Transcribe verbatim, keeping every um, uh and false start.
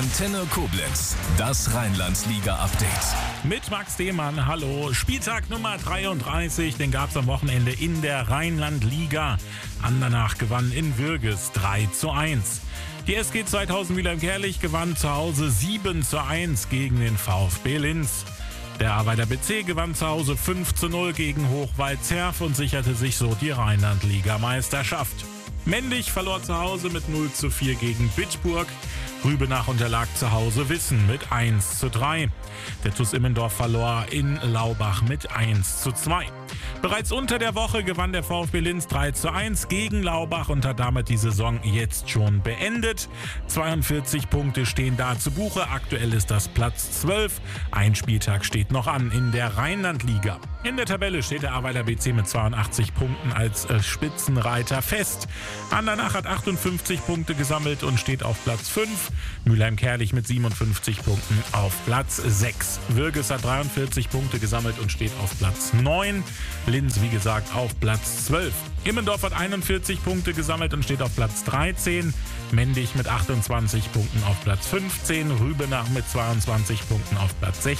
Antenne Koblenz, das Rheinland-Liga-Update. Mit Max Demann, hallo. Spieltag Nummer dreiunddreißig, den gab es am Wochenende in der Rheinland-Liga. Andernach gewann in Würges drei zu eins. Die S G zweitausend Mülheim-Kärlich gewann zu Hause sieben zu eins gegen den VfB Linz. Der Arbeiter B C gewann zu Hause fünf zu null gegen Hochwald-Zerf und sicherte sich so die Rheinland-Liga-Meisterschaft. Männlich verlor zu Hause mit null zu vier gegen Bitburg. Rübenach unterlag zu Hause Wissen mit eins zu drei. Der TuS Immendorf verlor in Laubach mit eins zu zwei. Bereits unter der Woche gewann der VfB Linz drei zu eins gegen Laubach und hat damit die Saison jetzt schon beendet. zweiundvierzig Punkte stehen da zu Buche. Aktuell ist das Platz zwölf. Ein Spieltag steht noch an in der Rheinland-Liga. In der Tabelle steht der Arbeiter B C mit zweiundachtzig Punkten als äh, Spitzenreiter fest. Andernach hat achtundfünfzig Punkte gesammelt und steht auf Platz fünf. Mülheim-Kärlich mit siebenundfünfzig Punkten auf Platz sechs. Würges hat dreiundvierzig Punkte gesammelt und steht auf Platz neun. Linz, wie gesagt, auf Platz zwölf. Immendorf hat einundvierzig Punkte gesammelt und steht auf Platz dreizehn. Mendig mit achtundzwanzig Punkten auf Platz fünfzehn. Rübenach mit zweiundzwanzig Punkten auf Platz sechzehn.